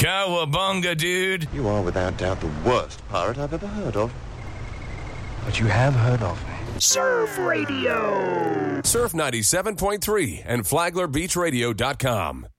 Cowabunga, dude. You are without doubt the worst pirate I've ever heard of. But you have heard of me. Surf Radio. Surf 97.3 and FlaglerBeachRadio.com.